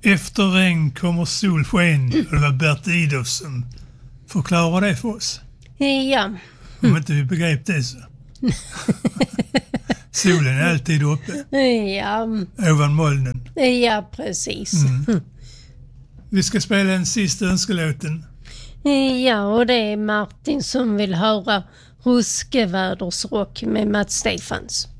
Efter regn kommer solsken, och det var Bert Idolf som förklarade det för oss. Ja. Om inte vi begrep det så. Solen är alltid uppe. Ja. Ovan molnen. Ja, precis. Vi ska spela en sista önskelåten. Ja, och det är Martin som vill höra Ruskevädersrock med Mats Stefans.